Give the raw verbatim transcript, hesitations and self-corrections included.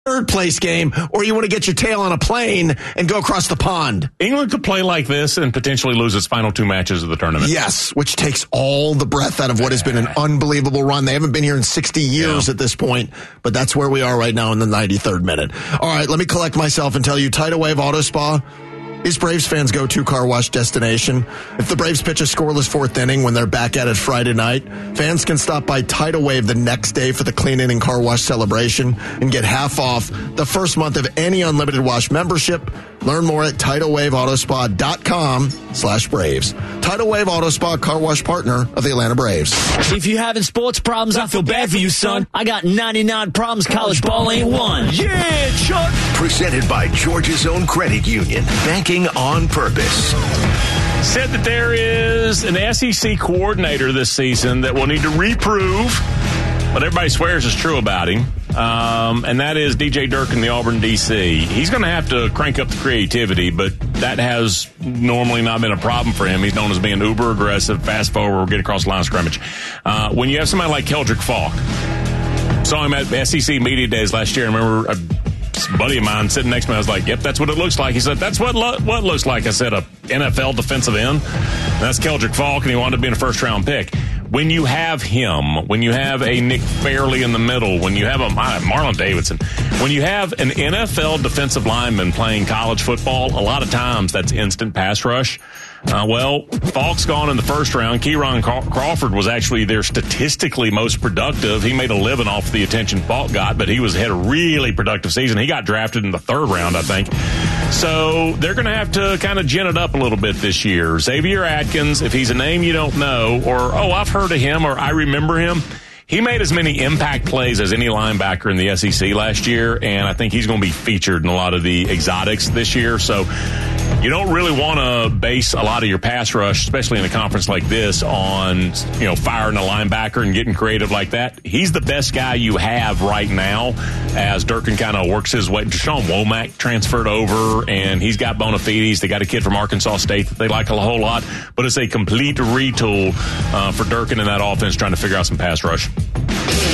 third place game, or you want to get your tail on a plane and go across the pond. England could play like this and potentially lose its final two matches of the tournament. Yes, which takes all the breath out of what has been an unbelievable run. They haven't been here in sixty years yeah. at this point, but that's where we are right now in the ninety-third minute. All right, let me collect myself and tell you, Tidal Wave Auto Spa is Braves fans' go-to car wash destination. If the Braves pitch a scoreless fourth inning when they're back at it Friday night, fans can stop by Tidal Wave the next day for the clean inning car wash celebration and get half off the first month of any unlimited wash membership. Learn more at tidal wave auto spa dot com slash Braves. Tidal Wave Auto Spa, car wash partner of the Atlanta Braves. If you're having sports problems, I feel bad for you, son. I got ninety-nine problems college ball ain't one. Yeah, Chuck. Presented by Georgia's Own Credit Union. Banking on purpose. Said that there is an S E C coordinator this season that will need to reprove what everybody swears is true about him, um, and that is D J Durkin, the Auburn D C. He's going to have to crank up the creativity, but that has normally not been a problem for him. He's known as being uber aggressive, fast forward, get across the line of scrimmage. Uh, when you have somebody like Keldrick Falk, saw him at S E C Media Days last year. I remember a buddy of mine sitting next to me. I was like, yep, that's what it looks like. He said, that's what lo- what looks like. I said, a N F L defensive end. And that's Keldrick Falk, and he wanted to be a first-round pick. When you have him, when you have a Nick Fairley in the middle, when you have a Marlon Davidson, when you have an N F L defensive lineman playing college football, a lot of times that's instant pass rush. Uh, well, Falk's gone in the first round. Kieran Crawford was actually their statistically most productive. He made a living off the attention Falk got, but he was had a really productive season. He got drafted in the third round, I think. So they're going to have to kind of gin it up a little bit this year. Xavier Atkins, if he's a name you don't know, or, oh, I've heard of him, or I remember him, he made as many impact plays as any linebacker in the S E C last year, and I think he's going to be featured in a lot of the exotics this year. So you don't really want to base a lot of your pass rush, especially in a conference like this, on, you know, firing a linebacker and getting creative like that. He's the best guy you have right now as Durkin kind of works his way. Deshaun Womack transferred over, and he's got bona fides. They got a kid from Arkansas State that they like a whole lot, but it's a complete retool uh, for Durkin in that offense trying to figure out some pass rush.